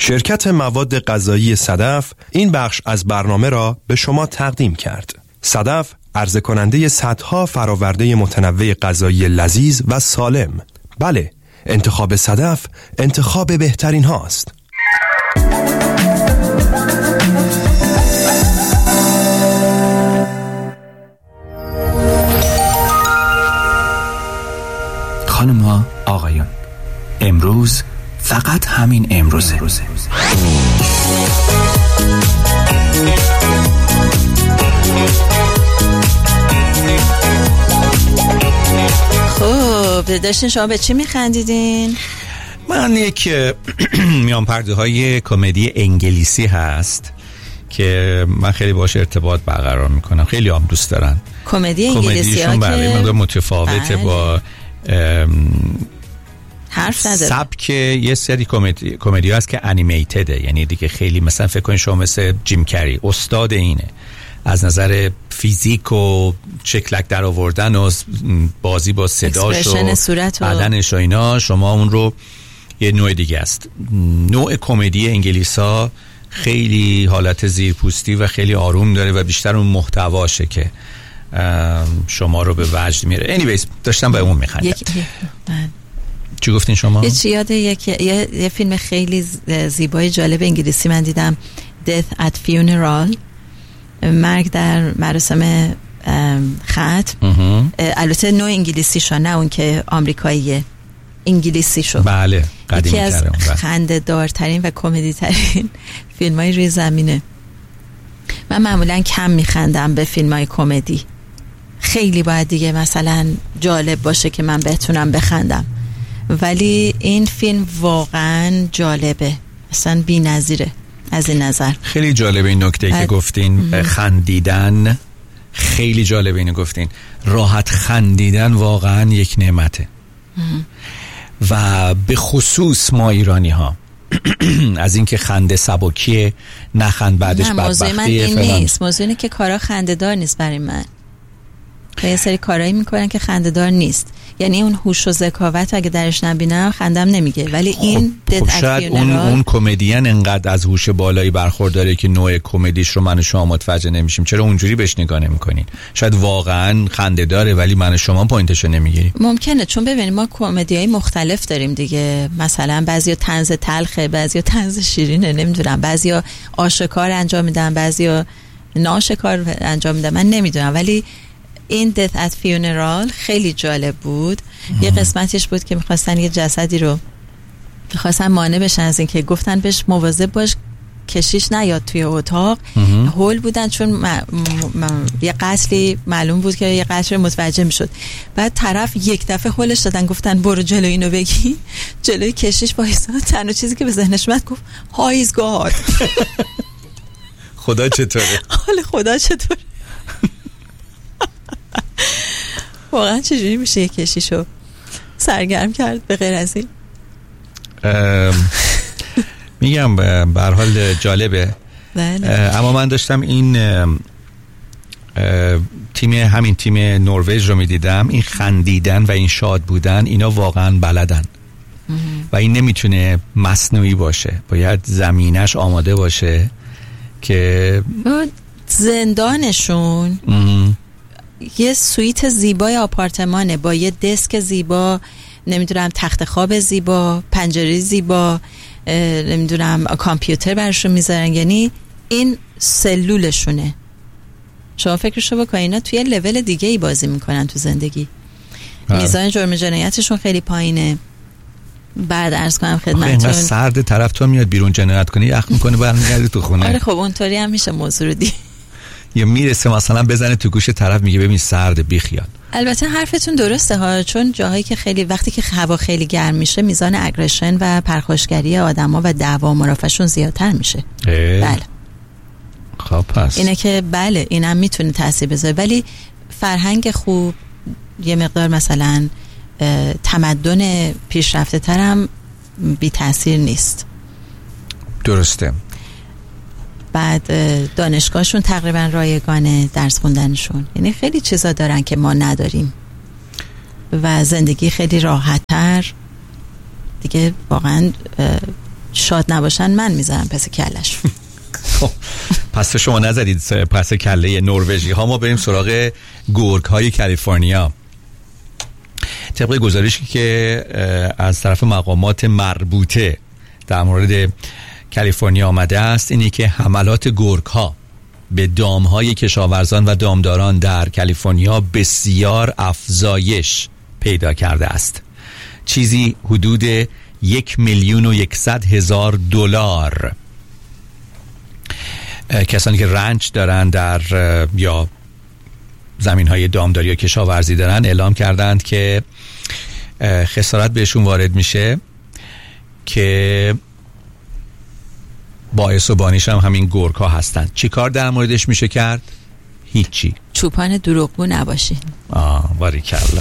شرکت مواد غذایی صدف این بخش از برنامه را به شما تقدیم کرد. صدف عرضه کننده صدها فراورده متنوع غذایی لذیذ و سالم. بله، انتخاب صدف انتخاب بهترین هاست. خانم‌ها، آقایان، امروز فقط همین امروزه. خب داشتین شما به چی میخندیدین؟ من یک میان پرده های کمدی انگلیسی هست که من خیلی باش ارتباط برقرار میکنم، خیلی هم دوست دارن. کمدی انگلیسی ها که برای متفاوته با حرف نداره. سبک یه سری کمدی هست که انیمیتده، یعنی دیگه خیلی مثلا فکر کنید شما مثل جیم کری استاد اینه از نظر فیزیک و شکلک در آوردن و بازی با صداش و بدنش و اینا، شما اون رو یه نوع دیگه است. نوع کمدی انگلیسا خیلی حالت زیرپوستی و خیلی آروم داره و بیشتر اون محتواشه که شما رو به وجد میره. anyways داشتم به اون میخندم. چی گفتین شما؟ یه فیلم خیلی زیبای جالب انگلیسی من دیدم، Death at Funeral، مرگ در مراسم ختم. البته نوع انگلیسی شو، نه اون که آمریکاییه، انگلیسی شو. بله، یکی از خنده دارترین و کمدی ترین فیلم های روی زمینه. من معمولا کم میخندم به فیلم های کمدی، خیلی باید دیگه مثلا جالب باشه که من بتونم بخندم، ولی این فیلم واقعا جالبه، اصلا بی نظیره. از این نظر خیلی جالبه این نکته که گفتین، خندیدن خیلی جالبه اینو گفتین. راحت خندیدن واقعا یک نعمته و به خصوص ما ایرانی ها از این که خنده سبکیه، نخند بعدش بدبختیه. موضوع من این نیست، موضوع اینه که کارا خنده دار نیست برای من. یه سری کارایی میکنن که خنده دار نیست، یعنی اون هوش و ذکاوت اگه درش نبینم خندم نمیگه، ولی این شاید اون کمدین انقدر از هوش بالایی برخورداره که نوع کمدیش رو من و شما متوجه نمیشیم. چرا اونجوری بهش نگاه نمیکنین؟ شاید واقعا خنده داره ولی من و شما پوینتشو نمیگیریم. ممکنه، چون ببینید ما کمدیای مختلف داریم دیگه، مثلا بعضیا طنز تلخه، بعضیا طنز شیرینه، نمیدونم، بعضیا آشکار انجام میدن، بعضیا ناشکار انجام میدن، من نمیدونم، ولی این Death at Funeral خیلی جالب بود. یه قسمتش بود که میخواستن یه جسدی رو میخواستن مانع بشن از این که گفتن بهش مواظب باش کشیش نیاد توی اتاق. هول بودن چون یه قتلی معلوم بود که یه قتل متوجه میشد. بعد طرف یک دفعه هولش دادن، گفتن برو جلو اینو بگی، جلوی کشیش وایساد، تنها چیزی که به ذهنش اومد گفت How is God. خدا چطوره؟ حال خدا چطوره؟ واقعا چجوری میشه یک کشیشو سرگرم کرد به غیر از این؟ میگم به هر حال جالبه. بله. اما من داشتم این همین تیم نروژ رو میدیدم، این خندیدن و این شاد بودن اینا واقعا بلدن و این نمیتونه مصنوعی باشه، باید زمینش آماده باشه که زندانشون یه سویت زیبای آپارتمانه با یه دسک زیبا، نمیدونم تخت خواب زیبا، پنجره زیبا، نمیدونم کامپیوتر برشون میذارن، یعنی این سلولشونه. شما فکرشو بکن اینا توی لول دیگه ای بازی میکنن تو زندگی. میزان جرم جنایتشون خیلی پایینه. بعد عرض کنم خدمتتون اینقدر سرد، طرف تو میاد بیرون جنایت کنی یخ میکنه برمیگردی تو خونه. آره خب اونطوری هم میشه موضوع دی. یا میرسه مثلا بزنه تو گوش طرف میگه ببین سرد بیخیال. البته حرفتون درسته ها، چون جاهایی که خیلی وقتی که هوا خیلی گرم میشه میزان اگریشن و پرخاشگری آدما و دعوا و مرافعشون زیادتر میشه. بله. خب پس اینه که بله اینم میتونه تاثیر بذاره، ولی فرهنگ خوب یه مقدار مثلا تمدن پیشرفته تر هم بی تاثیر نیست. درسته. بعد دانشگاهشون تقریبا رایگانه، درس خوندنشون، یعنی خیلی چیزا دارن که ما نداریم و زندگی خیلی راحت تر دیگه. واقعا شاد نباشن من میذارم پس کلش. پس شما نزدید پس کله نروژی ها. ما بریم سراغ گرگ های کالیفرنیا. طبق گزارشی که از طرف مقامات مربوطه در مورد کالیفرنیا آمده است اینی که حملات گرگ ها به دام های کشاورزان و دامداران در کالیفرنیا بسیار افزایش پیدا کرده است. چیزی حدود 1,100,000 دلار. کسانی که رنچ دارن در یا زمین های دامداری یا کشاورزی دارن اعلام کردند که خسارت بهشون وارد میشه که باعث و بانیش هم همین گرگ ها هستند. چی کار در موردش میشه کرد؟ هیچی. چوپان دروغگو نباشین. باریکلا.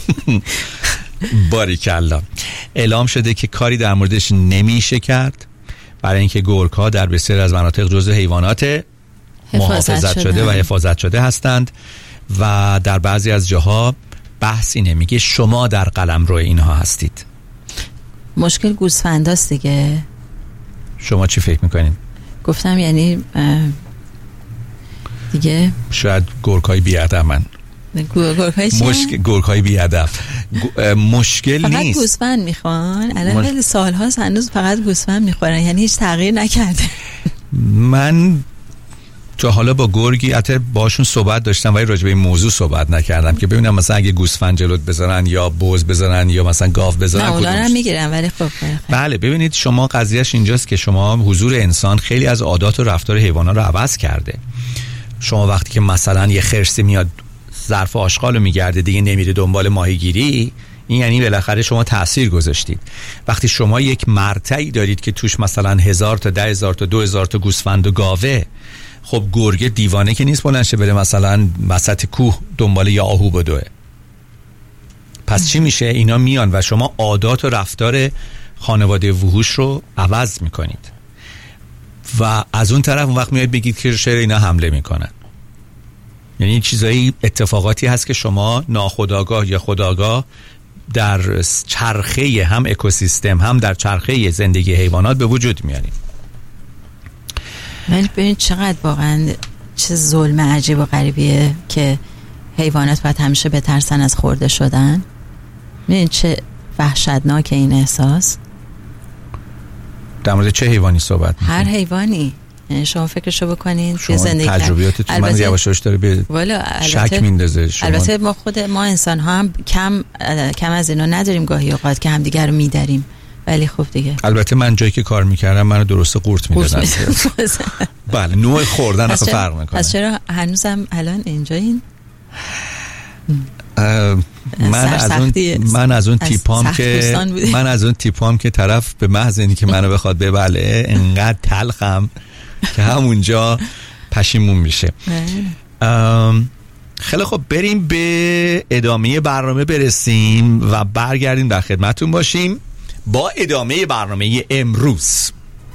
باریکلا. اعلام شده که کاری در موردش نمیشه کرد برای اینکه گرگ ها در بسیار از مناطق جزو حیوانات محافظت شده و حفاظت شده هستند و در بعضی از جاها بحث اینه، میگه شما در قلمرو اینها هستید. مشکل گوسفنداست دیگه. شما چی فکر میکنین؟ گفتم یعنی دیگه شاید گرگ‌های بی‌ادبن. گرگ‌های چی؟ گرگ‌های بی‌ادب. مشکل فقط نیست. فقط گوسفند میخوان. الان خیلی سال‌هاست هنوز فقط گوسفند میخورن، یعنی هیچ تغییر نکرده. من تا حالا با گرگی حتی باشون صحبت داشتم ولی راجع به این موضوع صحبت نکردم که ببینم مثلا اگه گوسفند جلوت بذارن یا بز بذارن یا مثلا گاو بذارن نه اونا رو میگیرن ولی خب بله. ببینید شما قضیهش اینجاست که شما حضور انسان خیلی از عادات و رفتار حیوانات رو عوض کرده. شما وقتی که مثلا یه خرسی میاد ظرف آشغال رو میگرده دیگه نمیره دنبال ماهیگیری، این یعنی بالاخره شما تأثیر گذاشتید. وقتی شما یک مرتعی دارید که توش مثلا 1000 تا 10,000 تا 2,000 تا گوسفند و گاوه، خب گرگه دیوانه که نیست بلند شه بره مثلا وسط کوه دنبال یا آهو بدوه. پس چی میشه؟ اینا میان و شما عادات و رفتار خانواده وحوش رو عوض میکنید و از اون طرف اون وقت میاد بگید که چرا اینا حمله میکنن. یعنی چیزایی اتفاقاتی هست که شما ناخودآگاه یا خودآگاه در چرخه هم اکوسیستم هم در چرخه زندگی حیوانات به وجود میارید. ولی ببین چقدر واقعا چه ظلم عجیب و غریبیه که حیوانات باید همیشه بترسن از خورده شدن. ببین چه وحشتناکه این احساس. در مورد چه حیوانی صحبت می‌کنی؟ هر حیوانی. یعنی شما فکرشو بکنین که زندگی تجربیاتتون من یواشاش داره به شک میندازه. البته ما انسان ها هم کم از اینا نداریم گاهی اوقات که هم دیگر رو میداریم، ولی خب دیگه البته من جایی که کار میکردم منو درست قورت میدادن. بله نوع خوردن فرق میکنه. پس چرا هنوزم الان اینجایین؟ من از اون تیپام که طرف به محض اینی که منو بخواد ببله انقدر تلخم که همونجا پشیمون میشه. خیلی خب بریم به ادامه برنامه برسیم و برگردیم در خدمتون باشیم با ادامه برنامه امروز.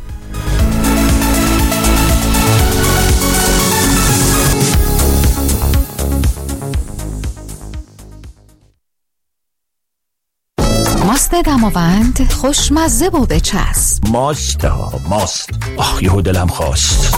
ماست دماوند خوشمزه و بچسب. ماست ها ماست. یهو دلم خواست.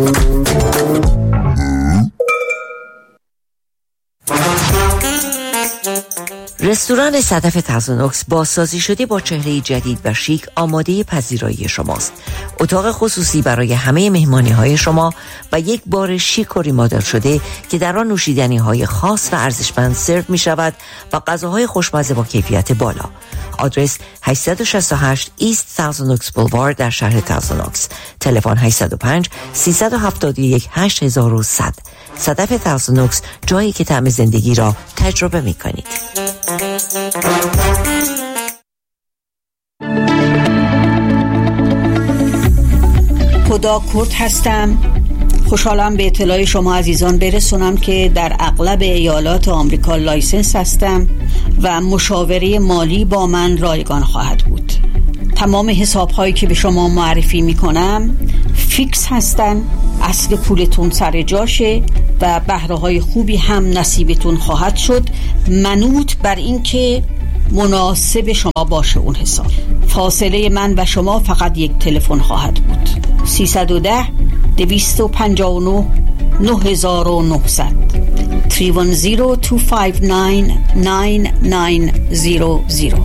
رستوران صدف تازونوکس بازسازی شده با چهره جدید و شیک آماده پذیرایی شماست. اتاق خصوصی برای همه مهمانی های شما و یک بار شیک و ریمادل شده که در آن نوشیدنی های خاص و ارزشمند سرو می شود و غذاهای خوشمزه با کیفیت بالا. آدرس 868 ایست تازونوکس بولوارد در شهر تازونوکس. تلفن 805 371 8100. صدف تازونوکس، جایی که طعم زندگی را تجربه می کنید. خدا کرد هستم. خوشحالم به اطلاع شما عزیزان برسونم که در اغلب ایالات آمریکا لایسنس هستم و مشاوره مالی با من رایگان خواهد بود. تمام حساب هایی که به شما معرفی می کنم فیکس هستن، اصل پولتون سر جاشه و بهره های خوبی هم نصیبتون خواهد شد، منوط بر این که مناسب شما باشه اون حساب. فاصله من و شما فقط یک تلفن خواهد بود. 310 259 9900 310-259-9900.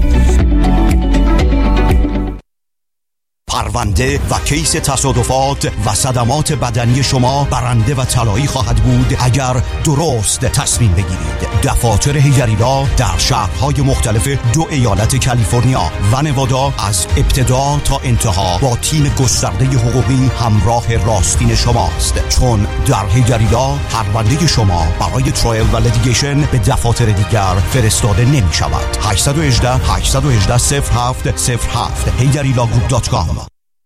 پرونده و کیس تصادفات و صدمات بدنی شما برنده و طلایی خواهد بود اگر درست تصمیم بگیرید. دفاتر هیگریلا در شهرهای مختلف 2 ایالت کالیفرنیا و نوادا از ابتدا تا انتها با تیم گسترده حقوقی همراه راستین شماست، چون در هیگریلا پرونده شما برای ترایل و لیتیگیشن به دفاتر دیگر فرستاده نمی شود. 818-818-0707 heygarilagroup.com.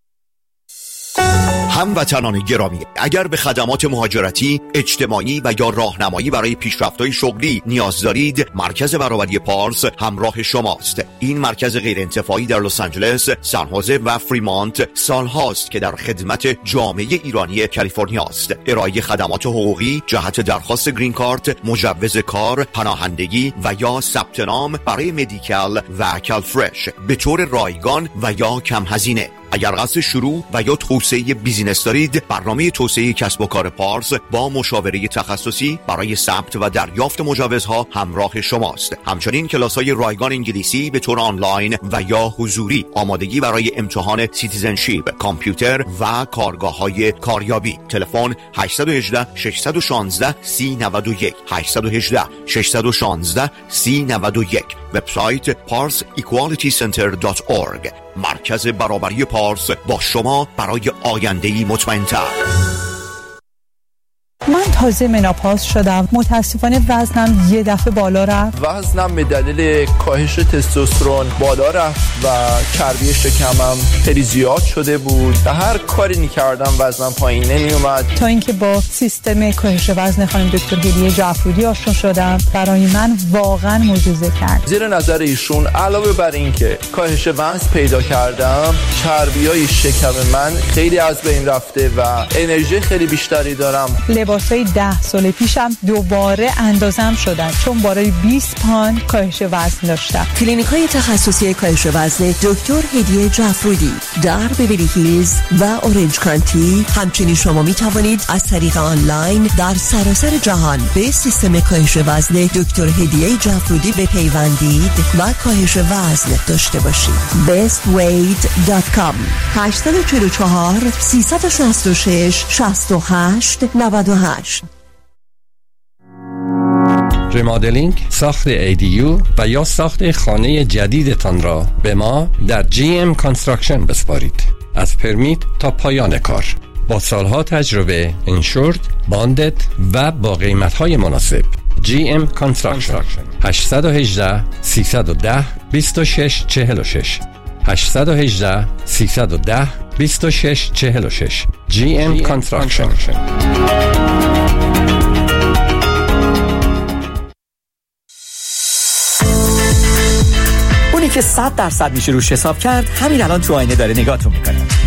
هموطنان گرامی، اگر به خدمات مهاجرتی، اجتماعی و یا راهنمایی برای پیشرفت‌های شغلی نیاز دارید، مرکز برابری پارس همراه شماست. این مرکز غیر انتفاعی در لس آنجلس، سان خوزه و فریمانت سالهاست که در خدمت جامعه ایرانی کالیفرنیا است. ارائه خدمات حقوقی جهت درخواست گرین کارت، مجوز کار، پناهندگی و یا ثبت نام برای مدیکال و کالفرش به طور رایگان و یا کم هزینه. اگر قصد شروع و یا توسعه بیزینس دارید، برنامه توسعه کسب و کار پارس با مشاوره تخصصی برای ثبت و دریافت مجوزها همراه شماست. همچنین کلاس‌های رایگان انگلیسی به طور آنلاین و یا حضوری، آمادگی برای امتحان سیتیزنشیپ، کامپیوتر و کارگاه‌های کاریابی. تلفن 818-616-3091 818-616-3091. وبسایت parsequalitycenter.org. مرکز برابری پارس با شما برای آینده‌ای مطمئن‌تر. من تازه مناپاز شدم، متاسفانه وزنم یه دفعه بالا رفت. وزنم به دلیل کاهش تستوسترون بالا رفت و چربی شکمم خیلی زیاد شده بود و هر کاری می‌کردم وزنم پایین نمی‌اومد، تا اینکه با سیستم کاهش وزن خانم دکتر هدیه جعفرودی آشنا شدم. برای من واقعا معجزه کرد. زیر نظر ایشون علاوه بر این که کاهش وزن پیدا کردم، چربیای شکم من خیلی از بین رفته و انرژی خیلی بیشتری دارم. لباسای 10 سال پیشم دوباره اندازم شدن، چون بالای 20 پوند کاهش وزن داشتم. کلینیک‌های تخصصی کاهش وزن دکتر هدیه جعفرودی در بیولی هیلز و اورنج کانتی. همچنین شما می توانید از طریق آنلاین در سراسر جهان به سیستم کاهش وزن دکتر هدیه جعفرودی بپیوندید و کاهش وزن داشته باشید. bestweight.com 844 366 68 98. ریمادلینگ، ساخت ADU و یا ساخت خانه جدیدتان را به ما در GM Construction بسپارید. از پرمیت تا پایان کار، با سالها تجربه، انشورد، باندد و با قیمت‌های مناسب. GM Construction 818 310 2646 818 310 2646 GM Construction. اونی که 100% میشه روش حساب کرد، همین الان تو آینه داره نگاهتون میکنه.